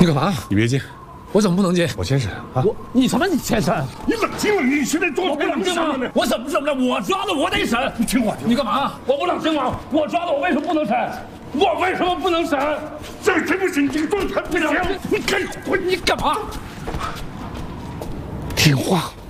你干嘛？ 你别进， 我怎么不能进？ 我先审啊！ 你什么？你先审？ 你冷静冷静！你现在做我不冷静吗？我怎么了？我抓的我得审。 你听我， 你干嘛？我不冷静吗？我抓的我为什么不能审？我为什么不能审？ 这真不行！你这个状态不行！你赶快！ 你干嘛？ 听话。